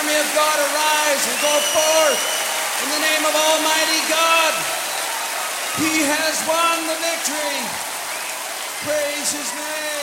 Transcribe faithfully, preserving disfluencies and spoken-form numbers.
army of God arise and go forth in the name of Almighty God. He has won the victory. Praise his name.